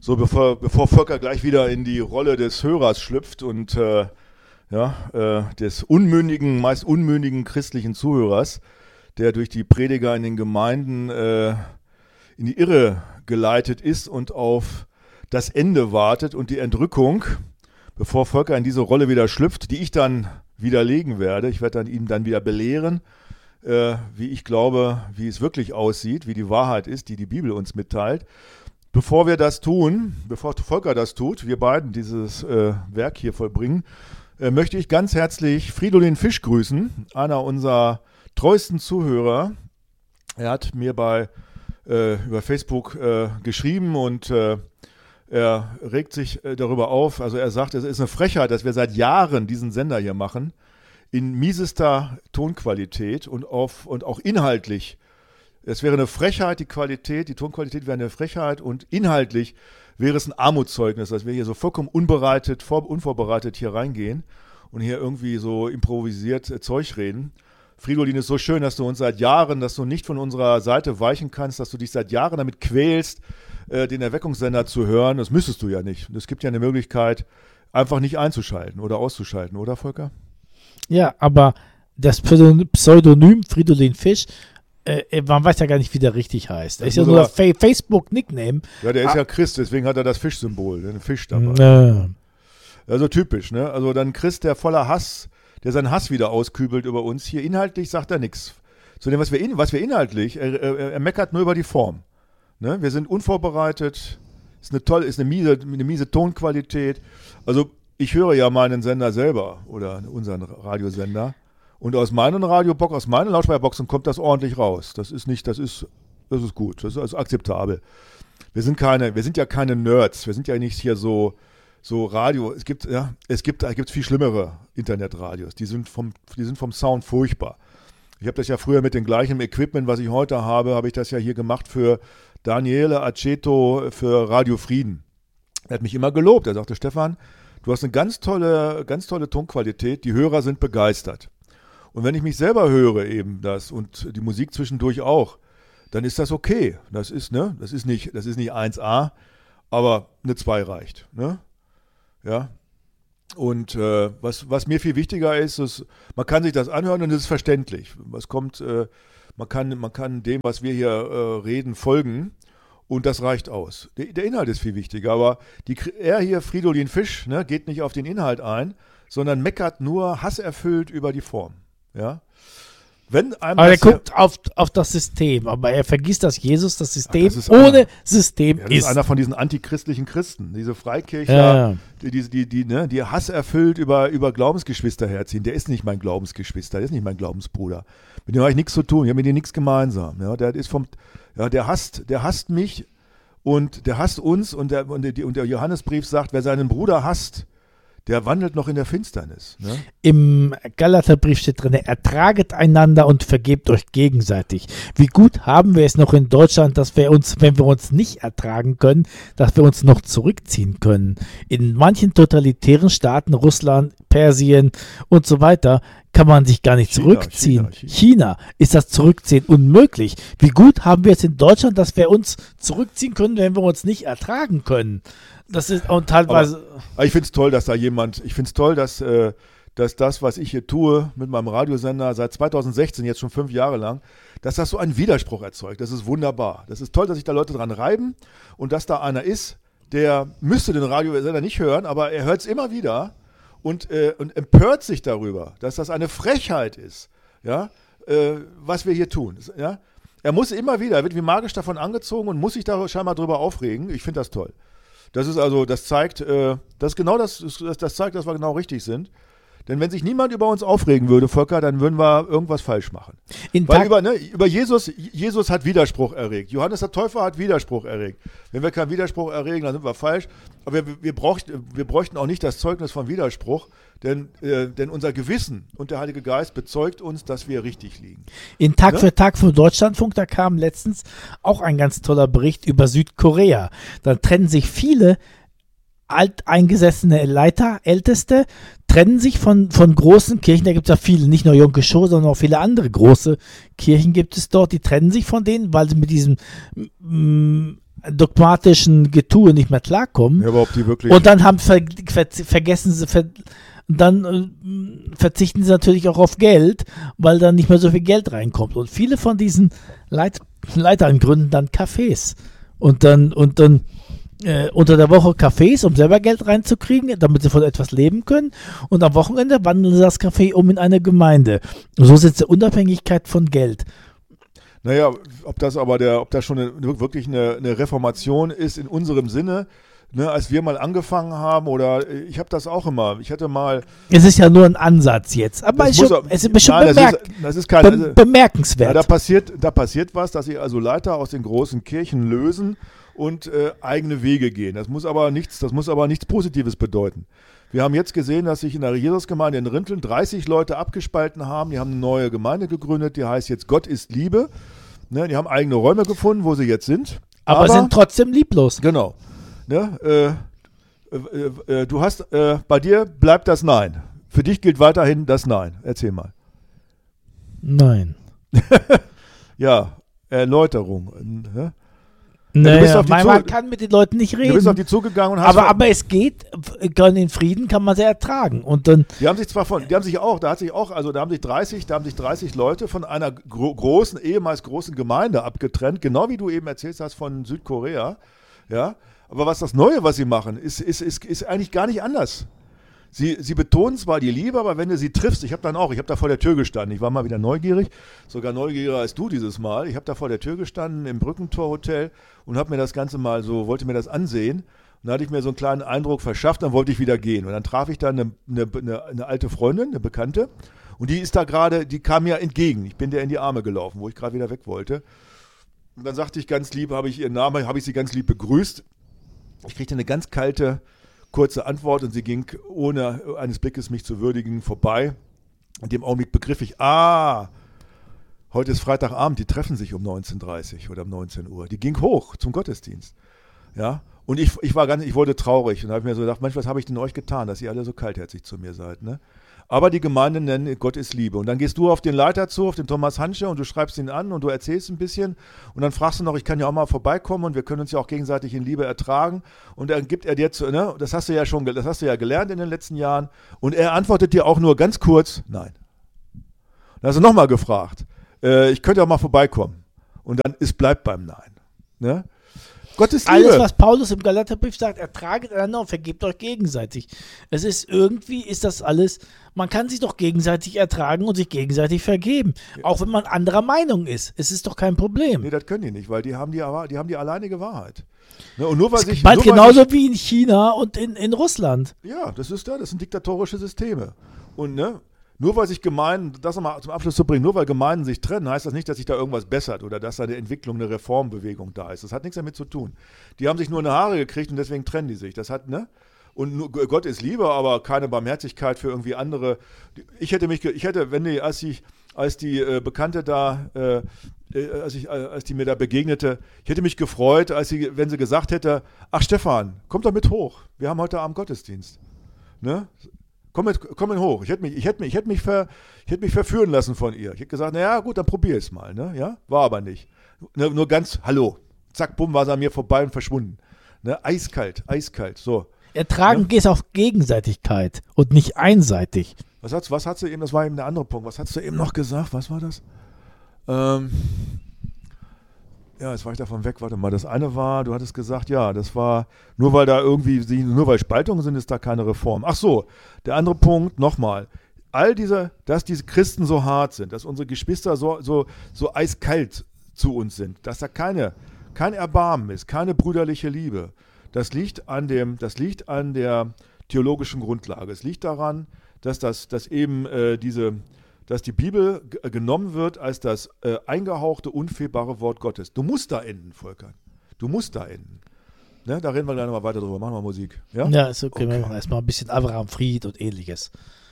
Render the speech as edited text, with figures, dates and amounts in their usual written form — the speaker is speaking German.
So, bevor Volker gleich wieder in die Rolle des Hörers schlüpft und des meist unmündigen christlichen Zuhörers, der durch die Prediger in den Gemeinden in die Irre geleitet ist und auf das Ende wartet und die Entrückung, bevor Volker in diese Rolle wieder schlüpft, die ich dann widerlegen werde. Ich werde ihm dann wieder belehren, wie ich glaube, wie es wirklich aussieht, wie die Wahrheit ist, die die Bibel uns mitteilt. Bevor Volker das tut, wir beiden dieses Werk hier vollbringen, möchte ich ganz herzlich Fridolin Fisch grüßen, einer unserer treuesten Zuhörer. Er hat mir über Facebook geschrieben und er regt sich darüber auf. Also er sagt, es ist eine Frechheit, dass wir seit Jahren diesen Sender hier machen, in miesester Tonqualität und auch inhaltlich. Es wäre eine Frechheit, die Tonqualität wäre eine Frechheit und inhaltlich wäre es ein Armutszeugnis, dass wir hier so vollkommen unvorbereitet hier reingehen und hier irgendwie so improvisiert Zeug reden. Fridolin, ist so schön, dass du uns seit Jahren, dass du nicht von unserer Seite weichen kannst, dass du dich seit Jahren damit quälst, den Erweckungssender zu hören. Das müsstest du ja nicht. Es gibt ja eine Möglichkeit, einfach nicht einzuschalten oder auszuschalten, oder Volker? Ja, aber das Pseudonym Fridolin Fisch, man weiß ja gar nicht, wie der richtig heißt. Er ist ja nur Facebook-Nickname. Ja, der ist ja Christ, deswegen hat er das Fischsymbol, den Fisch dabei. Also typisch, ne? Also dann Christ, der voller Hass, der seinen Hass wieder auskübelt über uns. Hier inhaltlich sagt er nichts. Zu dem, was wir inhaltlich, er meckert nur über die Form. Ne? Wir sind unvorbereitet, ist eine miese Tonqualität. Also ich höre ja meinen Sender selber oder unseren Radiosender. Und aus meinen Lautsprecherboxen kommt das ordentlich raus. Das ist gut, das ist also akzeptabel. Wir sind ja keine Nerds, wir sind ja nicht hier so Radio. Es gibt viel schlimmere Internetradios, die sind vom Sound furchtbar. Ich habe das ja früher mit dem gleichen Equipment, was ich heute habe ich das ja hier gemacht für Daniele Aceto für Radio Frieden. Er hat mich immer gelobt, er sagte, Stefan, du hast eine ganz tolle Tonqualität, die Hörer sind begeistert. Und wenn ich mich selber höre eben das und die Musik zwischendurch auch, dann ist das okay. Das ist nicht 1A, aber eine 2 reicht. Ne? Ja. Und was mir viel wichtiger ist, man kann sich das anhören und es ist verständlich. Man kann dem, was wir hier reden, folgen und das reicht aus. Der Inhalt ist viel wichtiger, aber Fridolin Fisch, ne, geht nicht auf den Inhalt ein, sondern meckert nur hasserfüllt über die Form. Ja. Aber er guckt auf das System, aber er vergisst, dass Jesus das System ohne System ist. Das ist einer von diesen antichristlichen Christen, diese Freikirchler, die hasserfüllt über Glaubensgeschwister herziehen. Der ist nicht mein Glaubensgeschwister, der ist nicht mein Glaubensbruder. Mit dem habe ich nichts zu tun, ich habe mit dem nichts gemeinsam. Ja, der hasst mich und der hasst uns und der Johannesbrief sagt, wer seinen Bruder hasst, der wandelt noch in der Finsternis. Ne? Im Galaterbrief steht drin, ertraget einander und vergebt euch gegenseitig. Wie gut haben wir es noch in Deutschland, dass wir uns, wenn wir uns nicht ertragen können, dass wir uns noch zurückziehen können. In manchen totalitären Staaten, Russland, Persien und so weiter, kann man sich gar nicht zurückziehen. China ist das Zurückziehen unmöglich. Wie gut haben wir es in Deutschland, dass wir uns zurückziehen können, wenn wir uns nicht ertragen können. Das ist und teilweise. Aber ich finde es toll, dass dass das, was ich hier tue mit meinem Radiosender seit 2016, jetzt schon 5 Jahre lang, dass das so einen Widerspruch erzeugt. Das ist wunderbar. Das ist toll, dass sich da Leute dran reiben und dass da einer ist, der müsste den Radiosender nicht hören, aber er hört es immer wieder und empört sich darüber, dass das eine Frechheit ist, ja, was wir hier tun. Ja? Er wird wie magisch davon angezogen und muss sich da scheinbar drüber aufregen. Ich finde das toll. Das zeigt, dass wir genau richtig sind. Denn wenn sich niemand über uns aufregen würde, Volker, dann würden wir irgendwas falsch machen. Über Jesus hat Widerspruch erregt. Johannes der Täufer hat Widerspruch erregt. Wenn wir keinen Widerspruch erregen, dann sind wir falsch. Aber wir bräuchten auch nicht das Zeugnis von Widerspruch, denn unser Gewissen und der Heilige Geist bezeugt uns, dass wir richtig liegen. In Tag für Tag vom Deutschlandfunk, da kam letztens auch ein ganz toller Bericht über Südkorea. Da trennen sich viele alteingesessene Älteste, trennen sich von großen Kirchen, da gibt es ja viele, nicht nur Yom Kippur, sondern auch viele andere große Kirchen gibt es dort, die trennen sich von denen, weil sie mit diesem dogmatischen Getue nicht mehr klarkommen. Ja, aber ob die wirklich. Und dann vergessen sie, dann verzichten sie natürlich auch auf Geld, weil dann nicht mehr so viel Geld reinkommt. Und viele von diesen Leitern gründen dann Cafés. Und dann unter der Woche Cafés, um selber Geld reinzukriegen, damit sie von etwas leben können. Und am Wochenende wandeln sie das Café um in eine Gemeinde. Und so sind sie Unabhängigkeit von Geld. Naja, ob das schon wirklich eine Reformation ist in unserem Sinne, ne, als wir mal angefangen haben, oder ich habe das auch immer, ich hatte mal... Es ist ja nur ein Ansatz jetzt, aber es ist schon bemerkenswert. Ja, da passiert was, dass sich also Leiter aus den großen Kirchen lösen und eigene Wege gehen. Das muss aber nichts Positives bedeuten. Wir haben jetzt gesehen, dass sich in der Jesusgemeinde in Rinteln 30 Leute abgespalten haben. Die haben eine neue Gemeinde gegründet, die heißt jetzt Gott ist Liebe. Ne, die haben eigene Räume gefunden, wo sie jetzt sind. Aber sind trotzdem lieblos. Genau. Ne, du hast, bei dir bleibt das Nein. Für dich gilt weiterhin das Nein. Erzähl mal. Nein. Ja, Erläuterung. Ne? Naja, man kann mit den Leuten nicht reden. Du bist auf die zugegangen und hast... Aber es geht, in Frieden kann man sie ertragen. Und dann... Da haben sich 30 Leute von einer ehemals großen Gemeinde abgetrennt, genau wie du eben erzählt hast von Südkorea. Ja, aber was das Neue, was sie machen, ist eigentlich gar nicht anders. Sie betonen zwar die Liebe, aber wenn du sie triffst, ich habe da vor der Tür gestanden, ich war mal wieder neugierig, sogar neugieriger als du dieses Mal. Ich habe da vor der Tür gestanden im Brückentor-Hotel und habe mir das Ganze wollte mir das ansehen. Und da hatte ich mir so einen kleinen Eindruck verschafft, dann wollte ich wieder gehen. Und dann traf ich da eine alte Freundin, eine Bekannte, und die kam mir entgegen. Ich bin der in die Arme gelaufen, wo ich gerade wieder weg wollte. Und dann sagte ich ganz lieb, habe ich sie ganz lieb begrüßt. Ich kriegte eine ganz kalte, kurze Antwort und sie ging, ohne eines Blickes mich zu würdigen, vorbei. In dem Augenblick begriff ich, heute ist Freitagabend, die treffen sich um 19:30 oder um 19 Uhr. Die ging hoch zum Gottesdienst. Ja, und ich wurde traurig und habe mir so gedacht, Mensch, was habe ich denn euch getan, dass ihr alle so kaltherzig zu mir seid, ne? Aber die Gemeinde nennt Gott ist Liebe. Und dann gehst du auf den Leiter zu, auf den Thomas Hansche, und du schreibst ihn an und du erzählst ein bisschen. Und dann fragst du noch, ich kann ja auch mal vorbeikommen und wir können uns ja auch gegenseitig in Liebe ertragen. Und dann gibt er dir, das hast du ja gelernt in den letzten Jahren. Und er antwortet dir auch nur ganz kurz, nein. Dann hast du nochmal gefragt, ich könnte auch mal vorbeikommen. Und dann bleibt beim Nein. Ne? Gott ist Liebe. Alles, was Paulus im Galaterbrief sagt, ertraget einander und vergebt euch gegenseitig. Ist das alles, man kann sich doch gegenseitig ertragen und sich gegenseitig vergeben. Ja. Auch wenn man anderer Meinung ist. Es ist doch kein Problem. Nee, das können die nicht, weil die haben die alleinige Wahrheit. Ne? Und genauso wie in China und in Russland. Ja, das sind diktatorische Systeme. Und nur weil sich Gemeinden, das nochmal zum Abschluss zu bringen, nur weil Gemeinden sich trennen, heißt das nicht, dass sich da irgendwas bessert oder dass da eine Entwicklung, eine Reformbewegung da ist. Das hat nichts damit zu tun. Die haben sich nur eine Haare gekriegt und deswegen trennen die sich. Und Gott ist Liebe, aber keine Barmherzigkeit für irgendwie andere. Als die Bekannte da, als die mir da begegnete, ich hätte mich gefreut, wenn sie gesagt hätte, ach Stefan, komm doch mit hoch, wir haben heute Abend Gottesdienst. Ne? Komm hoch. Ich hätte mich verführen lassen von ihr. Ich hätte gesagt, naja, gut, dann probier es mal. Ne? Ja? War aber nicht. Nur ganz, hallo. Zack, bumm, war sie an mir vorbei und verschwunden. Ne? Eiskalt, so. Ertragen geht auf Gegenseitigkeit und nicht einseitig. Was hat sie eben, das war eben der andere Punkt. Was hast du eben noch gesagt? Was war das? Ja, jetzt war ich davon weg. Warte mal, das eine war, du hattest gesagt, ja, das war, nur weil Spaltungen sind, ist da keine Reform. Ach so, der andere Punkt, nochmal. Dass diese Christen so hart sind, dass unsere Geschwister so eiskalt zu uns sind, dass da kein Erbarmen ist, keine brüderliche Liebe. Das liegt an der theologischen Grundlage. Es liegt daran, dass die Bibel genommen wird als das eingehauchte, unfehlbare Wort Gottes. Du musst da enden, Volker. Du musst da enden. Ne? Da reden wir gleich nochmal weiter drüber. Machen wir Musik. Ja, ist okay. Wir machen erstmal ein bisschen Abraham Fried und ähnliches.